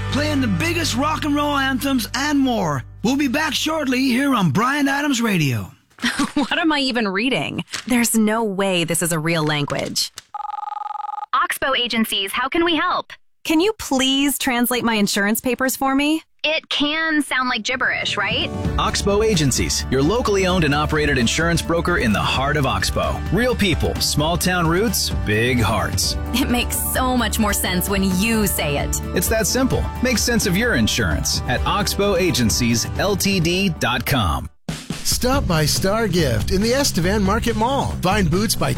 playing the biggest rock and roll anthems and more. We'll be back shortly here on Bryan Adams Radio. What am I even reading? There's no way this is a real language. Oxbow Agencies, how can we help? Can you please translate my insurance papers for me? It can sound like gibberish, right? Oxbow Agencies, your locally owned and operated insurance broker in the heart of Oxbow. Real people, small town roots, big hearts. It makes so much more sense when you say it. It's that simple. Make sense of your insurance at oxbowagencies.ltd.com. Stop by Star Gift in the Estevan Market Mall. Find boots by